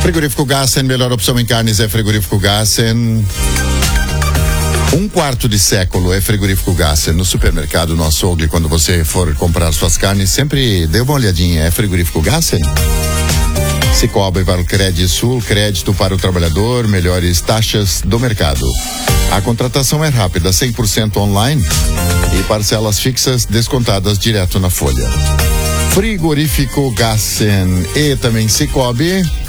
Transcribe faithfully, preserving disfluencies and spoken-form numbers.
Frigorífico Gassen, melhor opção em carnes é Frigorífico Gassen. Um quarto de século é Frigorífico Gassen. No supermercado, no açougue, quando você for comprar suas carnes, sempre dê uma olhadinha. É Frigorífico Gassen? Cicobi para o Credisul, crédito para o trabalhador, melhores taxas do mercado. A contratação é rápida, cem por cento online e parcelas fixas descontadas direto na folha. Frigorífico Gassen e também Cicobi.